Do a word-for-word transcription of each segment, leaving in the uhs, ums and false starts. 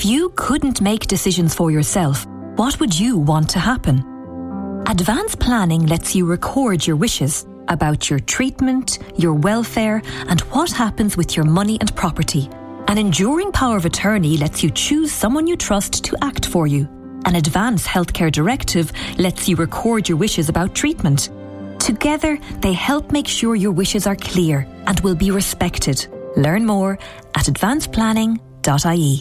you couldn't make decisions for yourself, what would you want to happen? Advanced planning lets you record your wishes about your treatment, your welfare, and what happens with your money and property. An enduring power of attorney lets you choose someone you trust to act for you. An advanced healthcare directive lets you record your wishes about treatment. Together, they help make sure your wishes are clear and will be respected. Learn more at advanced planning dot I E.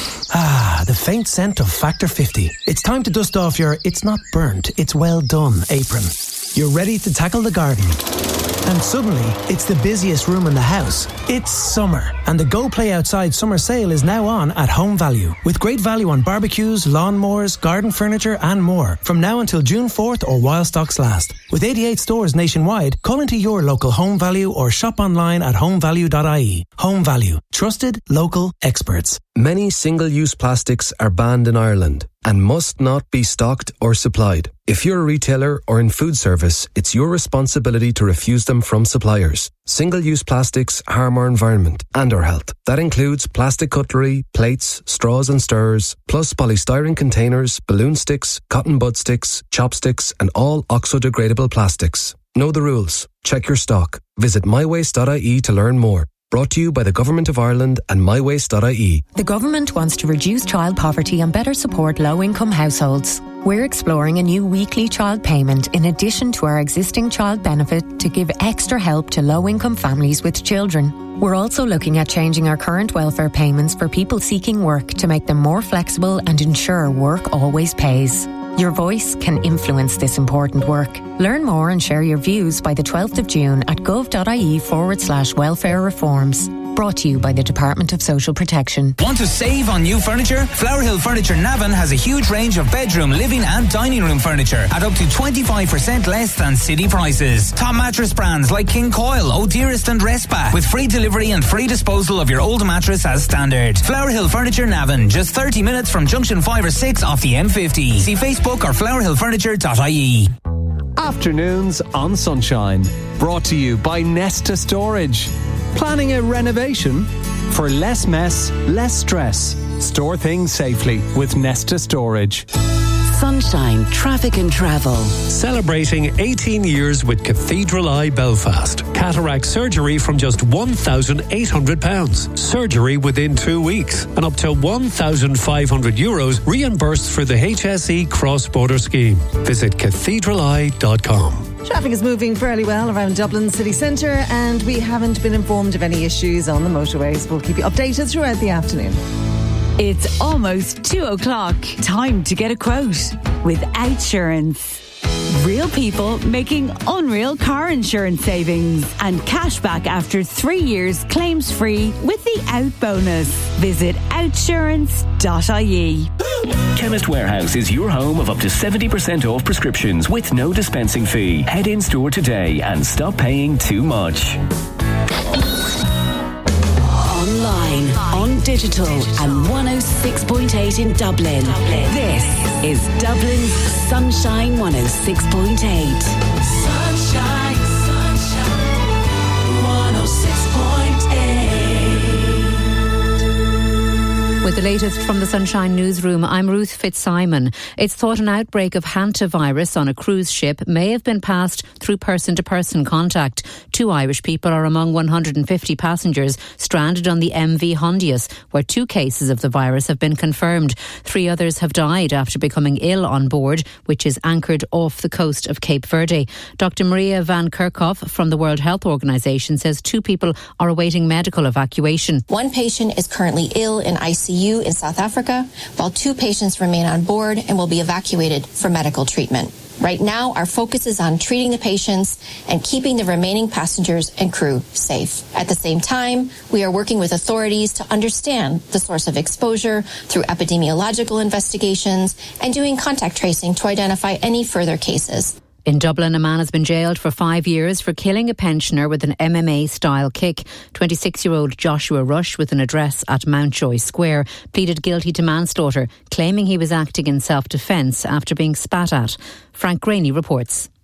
Ah, the faint scent of Factor fifty. It's time to dust off your "it's not burnt, it's well done" apron. You're ready to tackle the garden. And suddenly, it's the busiest room in the house. It's summer, and the Go Play Outside summer sale is now on at Home Value, with great value on barbecues, lawnmowers, garden furniture and more, from now until June fourth or while stocks last. With eighty-eight stores nationwide, call into your local Home Value or shop online at home value dot I E. Home Value. Trusted, local experts. Many single-use plastics are banned in Ireland and must not be stocked or supplied. If you're a retailer or in food service, it's your responsibility to refuse them from suppliers. Single-use plastics harm our environment and our health. That includes plastic cutlery, plates, straws and stirrers, plus polystyrene containers, balloon sticks, cotton bud sticks, chopsticks and all oxo-degradable plastics. Know the rules. Check your stock. Visit my waste dot I E to learn more. Brought to you by the Government of Ireland and my waste dot I E. The government wants to reduce child poverty and better support low-income households. We're exploring a new weekly child payment in addition to our existing child benefit to give extra help to low-income families with children. We're also looking at changing our current welfare payments for people seeking work to make them more flexible and ensure work always pays. Your voice can influence this important work. Learn more and share your views by the twelfth of June at gov.ie forward slash welfare reforms. Brought to you by the Department of Social Protection. Want to save on new furniture? Flower Hill Furniture Navan has a huge range of bedroom, living and dining room furniture at up to twenty-five percent less than city prices. Top mattress brands like King Coil, O'Dearest and Respa, with free delivery and free disposal of your old mattress as standard. Flower Hill Furniture Navan, just thirty minutes from junction five or six off the M fifty. See Facebook or flower hill furniture dot I E. Afternoons on Sunshine. Brought to you by Nesta Storage. Planning a renovation? For less mess, less stress. Store things safely with Nesta Storage. Sunshine, traffic and travel. Celebrating eighteen years with Cathedral Eye Belfast. Cataract surgery from just one thousand eight hundred pounds. Surgery within two weeks. And up to one thousand five hundred euros reimbursed for the H S E cross-border scheme. Visit cathedral eye dot com. Traffic is moving fairly well around Dublin city centre, and we haven't been informed of any issues on the motorways. We'll keep you updated throughout the afternoon. It's almost two o'clock. Time to get a quote with Outsurance. Real people making unreal car insurance savings and cashback after three years claims free with the Out bonus. Visit outsurance dot I E. Chemist Warehouse is your home of up to seventy percent off prescriptions with no dispensing fee. Head in store today and stop paying too much. Online, on digital, and one oh six point eight in Dublin. This is Dublin's Sunshine one oh six point eight. Sunshine, sunshine, one oh six point eight. With the latest from the Sunshine Newsroom, I'm Ruth Fitzsimon. It's thought an outbreak of hantavirus on a cruise ship may have been passed through person-to-person contact. Two Irish people are among one hundred fifty passengers stranded on the M V Hondius, where two cases of the virus have been confirmed. Three others have died after becoming ill on board, which is anchored off the coast of Cape Verde. Doctor Maria Van Kerkhoff from the World Health Organization says two people are awaiting medical evacuation. One patient is currently ill in I C U in South Africa, while two patients remain on board and will be evacuated for medical treatment. Right now, our focus is on treating the patients and keeping the remaining passengers and crew safe. At the same time, we are working with authorities to understand the source of exposure through epidemiological investigations and doing contact tracing to identify any further cases. In Dublin, a man has been jailed for five years for killing a pensioner with an M M A-style kick. twenty-six-year-old Joshua Rush, with an address at Mountjoy Square, pleaded guilty to manslaughter, claiming he was acting in self-defence after being spat at. Frank Graney reports.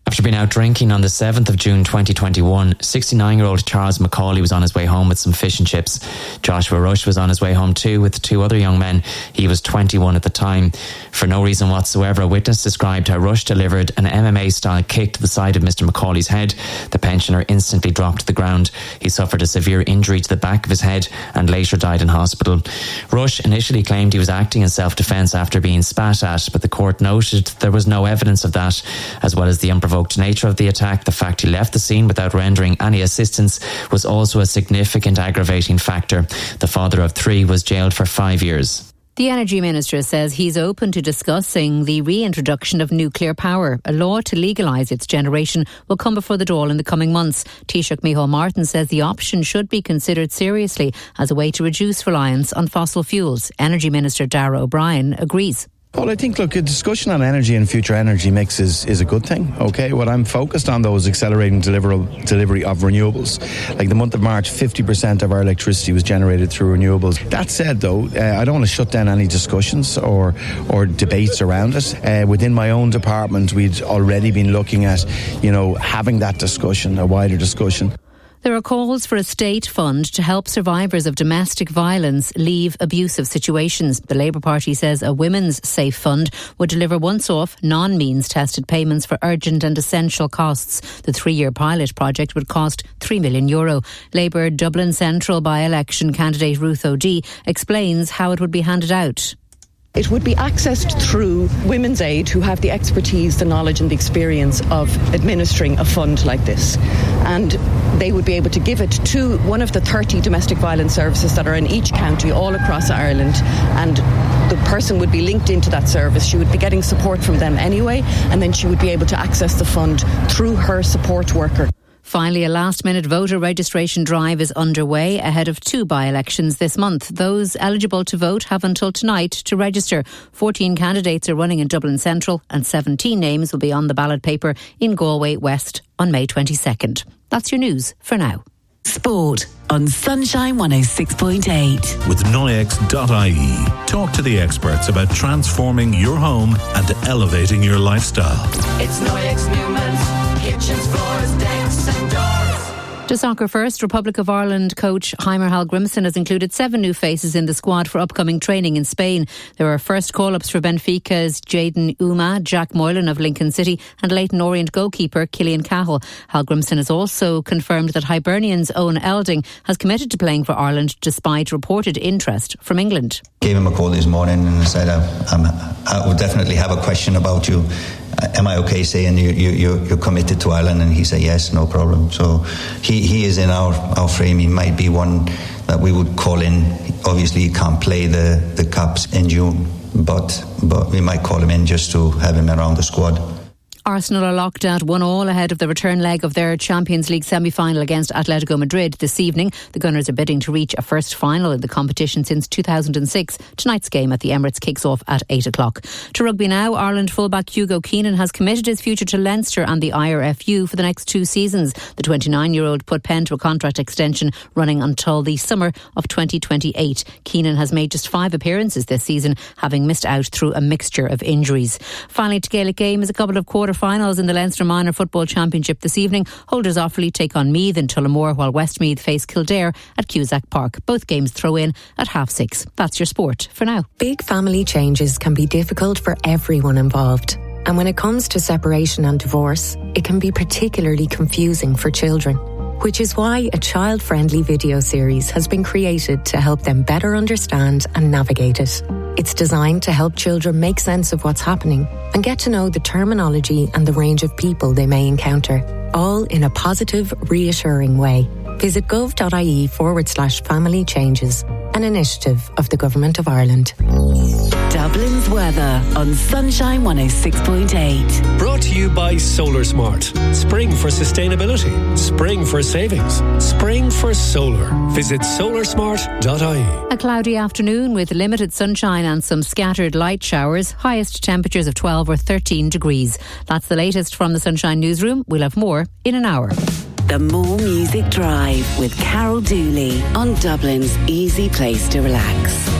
After being out drinking on the seventh of June twenty twenty-one, sixty-nine-year-old Charles Macaulay was on his way home with some fish and chips. Joshua Rush was on his way home too with two other young men. He was twenty-one at the time. For no reason whatsoever, a witness described how Rush delivered an M M A-style kick to the side of Mister Macaulay's head. The pensioner instantly dropped to the ground. He suffered a severe injury to the back of his head and later died in hospital. Rush initially claimed he was acting in self-defence after being spat at, but the court noted there was no evidence of that. As well as the unprovoked nature of the attack, the fact he left the scene without rendering any assistance was also a significant aggravating factor. The father of three was jailed for five years. The Energy Minister says he's open to discussing the reintroduction of nuclear power. A law to legalise its generation will come before the Dáil in the coming months. Taoiseach Micheál Martin says the option should be considered seriously as a way to reduce reliance on fossil fuels. Energy Minister Darragh O'Brien agrees. Well, I think, look, a discussion on energy and future energy mix is, is a good thing, okay? What I'm focused on, though, is accelerating deliver, delivery of renewables. Like the month of March, fifty percent of our electricity was generated through renewables. That said, though, uh, I don't want to shut down any discussions or, or debates around it. Uh, within my own department, we'd already been looking at, you know, having that discussion, a wider discussion. There are calls for a state fund to help survivors of domestic violence leave abusive situations. The Labour Party says a women's safe fund would deliver once-off, non-means tested payments for urgent and essential costs. The three-year pilot project would cost three million euro. Labour Dublin Central by-election candidate Ruth O'Dea explains how it would be handed out. It would be accessed through Women's Aid, who have the expertise, the knowledge and the experience of administering a fund like this. And they would be able to give it to one of the thirty domestic violence services that are in each county all across Ireland. And the person would be linked into that service. She would be getting support from them anyway, and then she would be able to access the fund through her support worker. Finally, a last-minute voter registration drive is underway ahead of two by-elections this month. Those eligible to vote have until tonight to register. fourteen candidates are running in Dublin Central and seventeen names will be on the ballot paper in Galway West on May twenty-second. That's your news for now. Sport on Sunshine one oh six point eight. With Noyex dot I E. Talk to the experts about transforming your home and elevating your lifestyle. It's Noyex Newman's kitchens, floors, decks and doors. To soccer first, Republic of Ireland coach Heimer Hallgrimsson has included seven new faces in the squad for upcoming training in Spain. There are first call-ups for Benfica's Jayden Uma, Jack Moylan of Lincoln City and Leyton Orient goalkeeper Cillian Cahill. Hallgrimsson has also confirmed that Hibernian's Owen Elding has committed to playing for Ireland despite reported interest from England. Gave him a call this morning and said I, I'm, I would definitely have a question about you. Am I okay saying you, you, you're committed to Ireland? And he said, yes, no problem. So he, he is in our, our frame. He might be one that we would call in. Obviously, he can't play the, the Cups in June, but, but we might call him in just to have him around the squad. Arsenal are locked at one all ahead of the return leg of their Champions League semi-final against Atletico Madrid this evening. The Gunners are bidding to reach a first final in the competition since two thousand six. Tonight's game at the Emirates kicks off at eight o'clock. To rugby now, Ireland fullback Hugo Keenan has committed his future to Leinster and the I R F U for the next two seasons. The twenty-nine-year-old put pen to a contract extension running until the summer of twenty twenty-eight. Keenan has made just five appearances this season, having missed out through a mixture of injuries. Finally, to Gaelic game is a couple of quarter finals in the Leinster Minor Football Championship this evening. Holders Offaly take on Meath in Tullamore, while Westmeath face Kildare at Cusack Park. Both games throw in at half six. That's your sport for now. Big family changes can be difficult for everyone involved. And when it comes to separation and divorce, it can be particularly confusing for children. Which is why a child-friendly video series has been created to help them better understand and navigate it. It's designed to help children make sense of what's happening and get to know the terminology and the range of people they may encounter, all in a positive, reassuring way. Visit gov.ie forward slash family changes, an initiative of the Government of Ireland. Dublin's weather on Sunshine one oh six point eight. Brought to you by Solar Smart. Spring for sustainability. Spring for savings. Spring for solar. Visit solar smart dot I E. A cloudy afternoon with limited sunshine and some scattered light showers. Highest temperatures of twelve or thirteen degrees. That's the latest from the Sunshine Newsroom. We'll have more in an hour. The More Music Drive with Carol Dooley on Dublin's easy place to relax.